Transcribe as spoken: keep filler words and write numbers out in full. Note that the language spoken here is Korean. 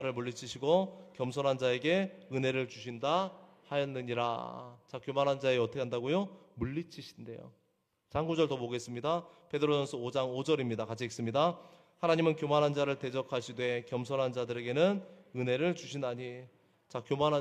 물리치시고 겸손한 자에게 은혜를 주신다 하였느니라. 자, 교만한 자에 어떻게 한다고요? 물리치신대요. 자, 한 구절 더 보겠습니다. 베드로전서 오 장 오 절입니다. 같이 읽습니다. 하나님은 교만한 자를 대적하시되 겸손한 자들에게는 은혜를 주시나니. 자, 교만한